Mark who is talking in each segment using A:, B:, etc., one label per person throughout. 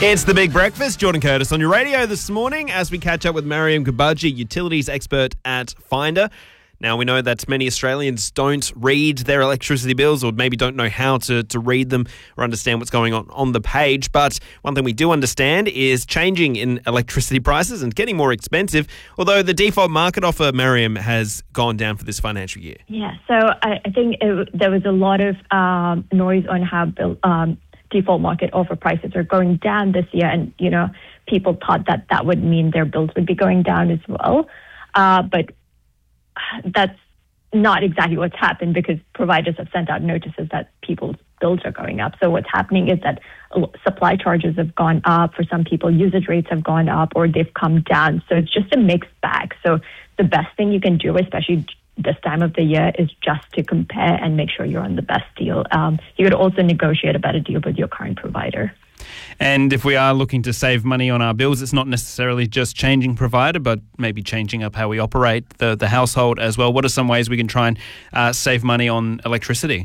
A: It's The Big Breakfast. Jordan Curtis on your radio this morning as we catch up with Mariam Gabaji, utilities expert at Finder. Now, we know that many Australians don't read their electricity bills or maybe don't know how to read them or understand what's going on the page. But one thing we do understand is changing in electricity prices and getting more expensive, although the default market offer, Mariam, has gone down for this financial year.
B: Yeah, so I think there was a lot of noise on how default market offer prices are going down this year. And, people thought that would mean their bills would be going down as well. But that's not exactly what's happened because providers have sent out notices that people's bills are going up. So what's happening is that supply charges have gone up. For some people, usage rates have gone up or they've come down. So it's just a mixed bag. So the best thing you can do, especially this time of the year, is just to compare and make sure you're on the best deal. You could also negotiate a better deal with your current provider.
C: And if we are looking to save money on our bills, it's not necessarily just changing provider, but maybe changing up how we operate the household as well. What are some ways we can try and save money on electricity?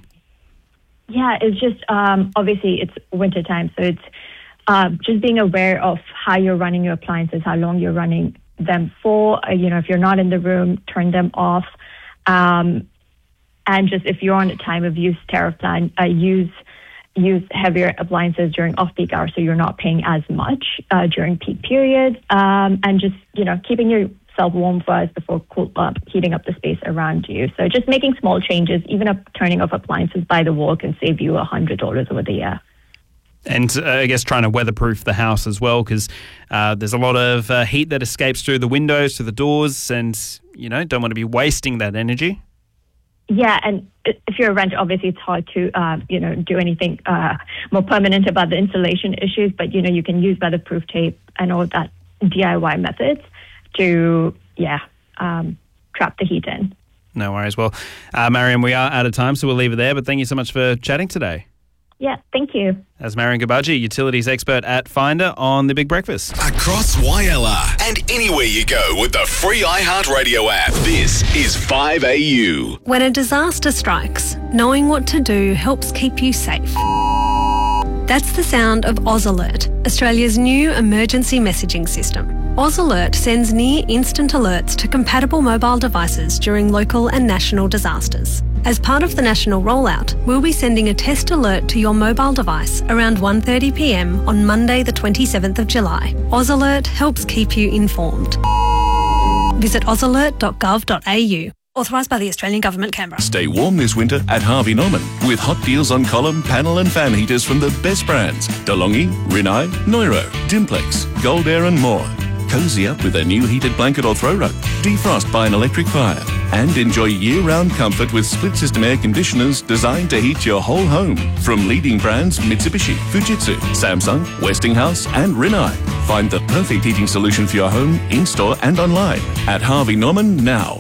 C: Yeah,
B: it's just obviously it's winter time, so it's just being aware of how you're running your appliances, how long you're running them for. If you're not in the room, turn them off. And just if you're on a time of use tariff plan, use heavier appliances during off-peak hours so you're not paying as much during peak periods. And just, keeping yourself warm first before heating up the space around you. So just making small changes, even turning off appliances by the wall can save you $100 over the year.
C: And I guess trying to weatherproof the house as well, because there's a lot of heat that escapes through the windows, through the doors, and, don't want to be wasting that energy.
B: Yeah, and if you're a renter, obviously it's hard to, do anything more permanent about the insulation issues, but, you can use weatherproof tape and all that DIY methods to, trap the heat in.
C: No worries. Well, Mariam, we are out of time, so we'll leave it there, but thank you so much for chatting today.
B: Yeah, thank you.
C: As Mariam Gabaji, utilities expert at Finder on The Big Breakfast.
D: Across YLR and anywhere you go with the free iHeartRadio app. This is 5AU.
E: When a disaster strikes, knowing what to do helps keep you safe. That's the sound of Oz Alert, Australia's new emergency messaging system. Oz Alert sends near-instant alerts to compatible mobile devices during local and national disasters. As part of the national rollout, we'll be sending a test alert to your mobile device around 1:30 p.m. on Monday the 27th of July. Oz Alert helps keep you informed. Visit ozalert.gov.au. Authorised by the Australian Government, Canberra.
D: Stay warm this winter at Harvey Norman with hot deals on column, panel and fan heaters from the best brands. DeLonghi, Rinnai, Neuro, Dimplex, Gold Air and more. Cozy up with a new heated blanket or throw rug. Defrost by an electric fire. And enjoy year-round comfort with split-system air conditioners designed to heat your whole home. From leading brands Mitsubishi, Fujitsu, Samsung, Westinghouse and Rinnai. Find the perfect heating solution for your home, in-store and online at Harvey Norman now.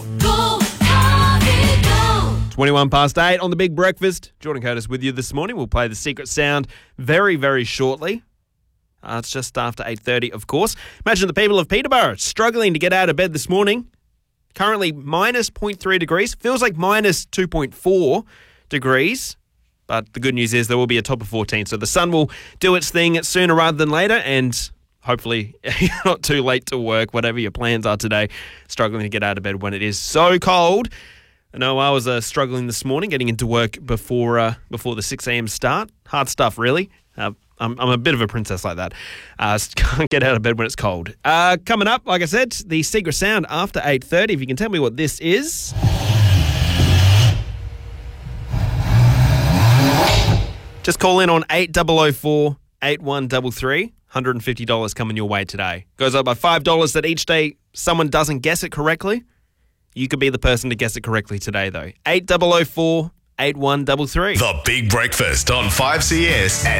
A: 21 past 8 on The Big Breakfast. Jordan Curtis with you this morning. We'll play The Secret Sound very, very shortly. It's just after 8:30, of course. Imagine the people of Peterborough struggling to get out of bed this morning. Currently minus 0.3 degrees. Feels like minus 2.4 degrees. But the good news is there will be a top of 14. So the sun will do its thing sooner rather than later. And hopefully you're not too late to work, whatever your plans are today. Struggling to get out of bed when it is so cold. I know I was struggling this morning getting into work before the 6 a.m. start. Hard stuff, really. I'm a bit of a princess like that. Can't get out of bed when it's cold. Coming up, like I said, the Secret Sound after 8:30. If you can tell me what this is. Just call in on 8004 8133. $150 coming your way today. Goes up by $5 that each day someone doesn't guess it correctly. You could be the person to guess it correctly today, though. 8004 8133.
D: The Big Breakfast on 5CS.